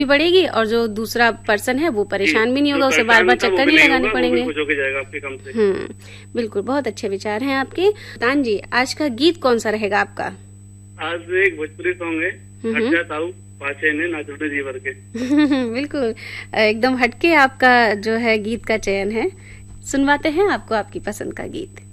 भी बढ़ेगी और जो दूसरा पर्सन है वो परेशान भी नहीं होगा, उसे बार बार चक्कर नहीं लगाने पड़ेंगे। खुश होके जाएगा आपके काम से। बिल्कुल, बहुत अच्छे विचार हैं आपके। तान जी, आज का गीत कौन सा रहेगा आपका? आज एक भोजपुरी सॉन्ग है, हट जा ताऊ पाछे ने ना जुड़े जीवर के। बिल्कुल, एकदम हटके आपका जो है गीत का चयन है। सुनवाते हैं आपको आपकी पसंद का गीत।